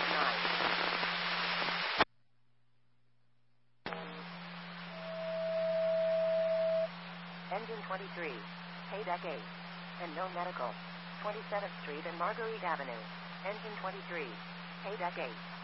Engine 23. Paydeck 8. And no medical. 27th Street and Marguerite Avenue. Engine 23. Paydeck 8.